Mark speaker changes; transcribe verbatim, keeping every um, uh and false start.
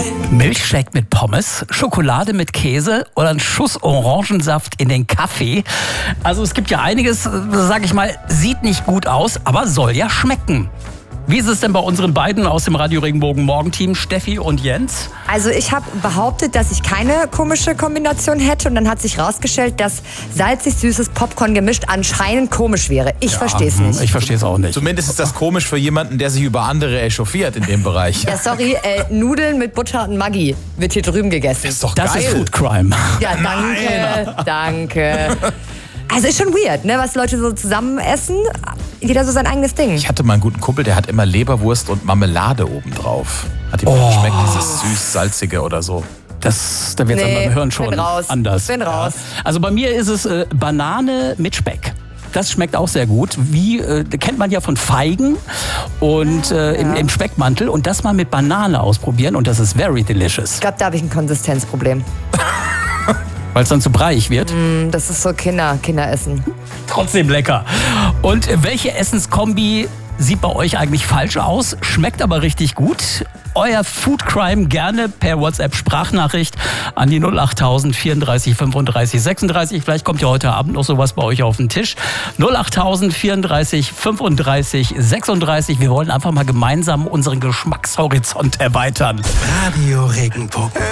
Speaker 1: Milchshake mit Pommes, Schokolade mit Käse oder ein Schuss Orangensaft in den Kaffee. Also es gibt ja einiges, sag ich mal, sieht nicht gut aus, aber soll ja schmecken. Wie ist es denn bei unseren beiden aus dem Radio Regenbogen Morgenteam, Steffi und Jens?
Speaker 2: Also ich habe behauptet, dass ich keine komische Kombination hätte und dann hat sich rausgestellt, dass salzig-süßes Popcorn gemischt anscheinend komisch wäre. Ich ja, verstehe es nicht.
Speaker 1: Ich verstehe es auch nicht.
Speaker 3: Zumindest ist das komisch für jemanden, der sich über andere echauffiert in dem Bereich.
Speaker 2: Ja, sorry, äh, Nudeln mit Butter und Maggi wird hier drüben gegessen.
Speaker 3: Das ist doch
Speaker 1: das
Speaker 3: geil.
Speaker 1: ist Food Crime.
Speaker 2: Ja, danke, danke. Also ist schon weird, ne, was Leute so zusammen essen. Jeder so sein eigenes Ding.
Speaker 3: Ich hatte mal einen guten Kumpel, der hat immer Leberwurst und Marmelade obendrauf. Hat ihm
Speaker 1: Oh.
Speaker 3: geschmeckt, dieses süß-salzige oder so.
Speaker 1: Das, da wird es
Speaker 2: Nee,
Speaker 1: beim Hören schon
Speaker 2: bin raus.
Speaker 1: anders.
Speaker 2: Bin raus.
Speaker 1: Ja. Also bei mir ist es äh, Banane mit Speck. Das schmeckt auch sehr gut. Wie äh, kennt man ja von Feigen und äh, im, im Speckmantel. Und das mal mit Banane ausprobieren und das ist very delicious.
Speaker 2: Ich glaube, da habe ich ein Konsistenzproblem.
Speaker 1: Weil es dann zu breiig wird.
Speaker 2: Mm, das ist so Kinder, Kinderessen.
Speaker 1: Trotzdem lecker. Und äh, welche Essenskombi sieht bei euch eigentlich falsch aus, schmeckt aber richtig gut? Euer Food Crime gerne per WhatsApp-Sprachnachricht an die null achttausend vierunddreißig fünfunddreißig sechsunddreißig. Vielleicht kommt ja heute Abend noch sowas bei euch auf den Tisch. null achttausend vierunddreißig fünfunddreißig sechsunddreißig. Wir wollen einfach mal gemeinsam unseren Geschmackshorizont erweitern.
Speaker 4: Radio Regenbogen.